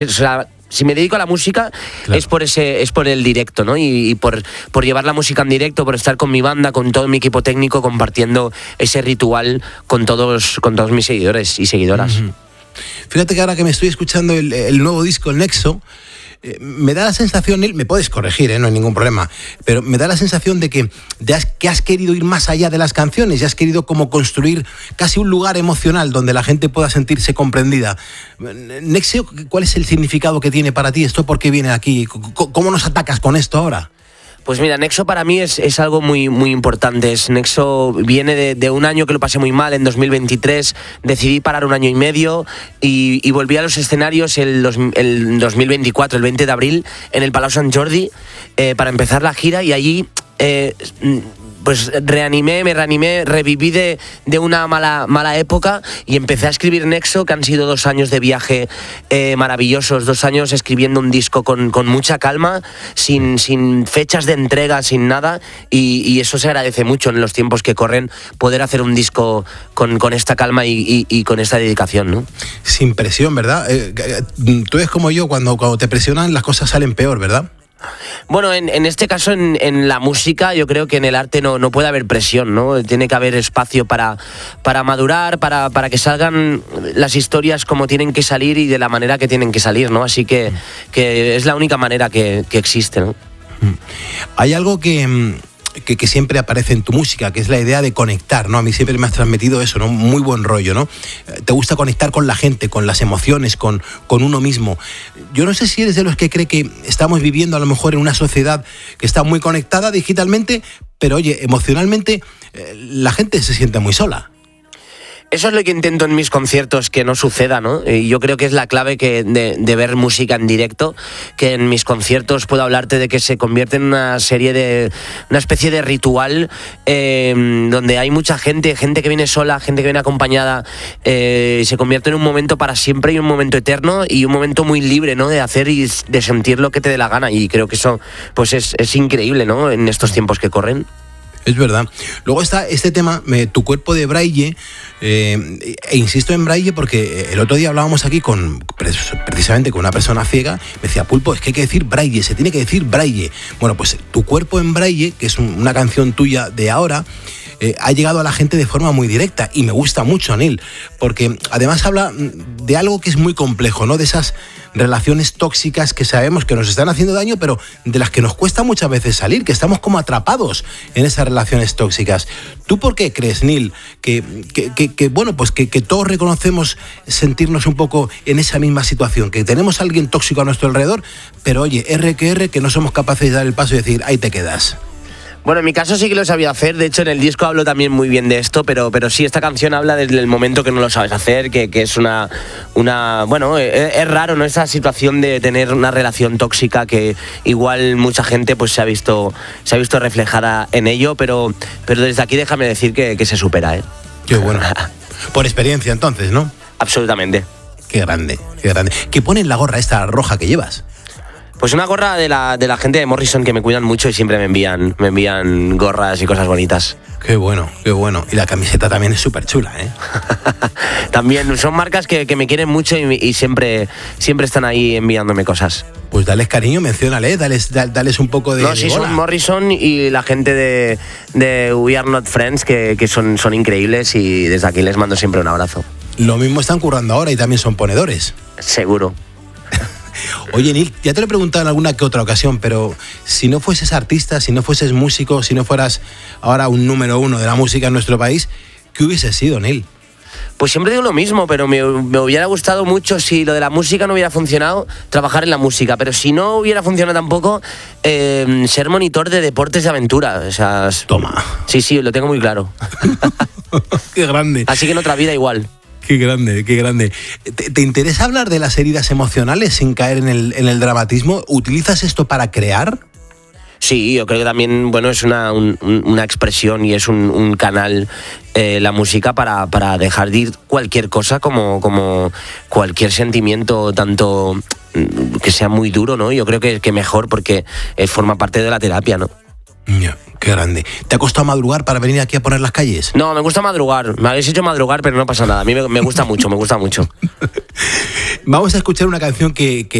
O sea, si me dedico a la música, claro, es por el directo, ¿no? Y por llevar la música en directo, por estar con mi banda, con todo mi equipo técnico, compartiendo ese ritual con todos mis seguidores y seguidoras. Uh-huh. Fíjate que ahora que me estoy escuchando el nuevo disco, el Nexo, me da la sensación, me puedes corregir, no hay ningún problema, pero me da la sensación de que has querido ir más allá de las canciones y has querido como construir casi un lugar emocional donde la gente pueda sentirse comprendida. Nexo, ¿cuál es el significado que tiene para ti? ¿Esto por qué viene aquí? ¿Cómo nos atacas con esto ahora? Pues mira, Nexo para mí es algo muy, muy importante. Nexo viene de un año que lo pasé muy mal, en 2023. Decidí parar 1 año y medio y volví a los escenarios el 2024, el 20 de abril, en el Palau Sant Jordi, para empezar la gira, y allí pues me reanimé, reviví de una mala época y empecé a escribir Nexo, que han sido 2 años de viaje maravillosos, 2 años escribiendo un disco con mucha calma, sin fechas de entrega, sin nada, y eso se agradece mucho en los tiempos que corren, poder hacer un disco con esta calma y con esta dedicación, ¿no? Sin presión, ¿verdad? Tú eres como yo, cuando te presionan las cosas salen peor, ¿verdad? Bueno, en este caso, en la música, yo creo que en el arte no puede haber presión, ¿no? Tiene que haber espacio para madurar, para que salgan las historias como tienen que salir y de la manera que tienen que salir, ¿no? Así que es la única manera que existe, ¿no? Hay algo que siempre aparece en tu música, que es la idea de conectar, ¿no? A mí siempre me has transmitido eso, ¿no? Muy buen rollo, ¿no? Te gusta conectar con la gente, con las emociones, con uno mismo. Yo no sé si eres de los que cree que estamos viviendo a lo mejor en una sociedad que está muy conectada digitalmente, pero oye, emocionalmente la gente se siente muy sola. Eso es lo que intento en mis conciertos, que no suceda, ¿no? Y yo creo que es la clave de ver música en directo, que en mis conciertos puedo hablarte de que se convierte en una especie de ritual, donde hay mucha gente que viene sola, gente que viene acompañada, se convierte en un momento para siempre y un momento eterno y un momento muy libre, ¿no? De hacer y de sentir lo que te dé la gana, y creo que eso pues es increíble, ¿no? En estos tiempos que corren. Es verdad. Luego está este tema, tu cuerpo de Braille, e insisto en Braille porque el otro día hablábamos aquí precisamente con una persona ciega. Me decía, Pulpo, es que hay que decir Braille, se tiene que decir Braille. Bueno, pues Tu cuerpo en Braille, que es una canción tuya de ahora, ha llegado a la gente de forma muy directa y me gusta mucho, Neil, porque además habla de algo que es muy complejo, ¿no? De esas relaciones tóxicas que sabemos que nos están haciendo daño, pero de las que nos cuesta muchas veces salir, que estamos como atrapados en esas relaciones tóxicas. ¿Tú por qué crees, Neil, que bueno, pues que todos reconocemos sentirnos un poco en esa misma situación, que tenemos a alguien tóxico a nuestro alrededor, pero oye, que no somos capaces de dar el paso y decir, ahí te quedas? Bueno, en mi caso sí que lo sabía hacer. De hecho, en el disco hablo también muy bien de esto, pero sí, esta canción habla desde el momento que no lo sabes hacer, que es una bueno, es raro, ¿no? Esa situación de tener una relación tóxica, que igual mucha gente pues se ha visto reflejada en ello, pero desde aquí déjame decir que se supera, ¿eh? Qué bueno. Por experiencia, entonces, ¿no? Absolutamente. Qué grande, qué grande. ¿Qué pone en la gorra esta roja que llevas? Pues una gorra de la gente de Morrison, que me cuidan mucho y siempre me envían gorras y cosas bonitas. Qué bueno, qué bueno. Y la camiseta también es súper chula, ¿eh? También son marcas que me quieren mucho y siempre están ahí enviándome cosas. Pues dales cariño, menciónale, dales un poco de... No, sí, son Morrison y la gente de We Are Not Friends, que son increíbles, y desde aquí les mando siempre un abrazo. Lo mismo están currando ahora y también son ponedores. Seguro. Oye, Neil, ya te lo he preguntado en alguna que otra ocasión, pero si no fueses artista, si no fueses músico, si no fueras ahora un número 1 de la música en nuestro país, ¿qué hubieses sido, Neil? Pues siempre digo lo mismo, pero me hubiera gustado mucho, si lo de la música no hubiera funcionado, trabajar en la música, pero si no hubiera funcionado tampoco, ser monitor de deportes de aventura. O sea, toma. Sí, lo tengo muy claro. Qué grande. Así que en otra vida igual. Qué grande, qué grande. ¿Te interesa hablar de las heridas emocionales sin caer en el dramatismo? ¿Utilizas esto para crear? Sí, yo creo que también, bueno, es una expresión y es un canal, la música, para dejar de ir cualquier cosa, como cualquier sentimiento, tanto que sea muy duro, ¿no? Yo creo que mejor, porque forma parte de la terapia, ¿no? Yeah. Qué grande. ¿Te ha costado madrugar para venir aquí a poner las calles? No, me gusta madrugar. Me habéis hecho madrugar, pero no pasa nada. A mí me gusta mucho, me gusta mucho. Vamos a escuchar una canción que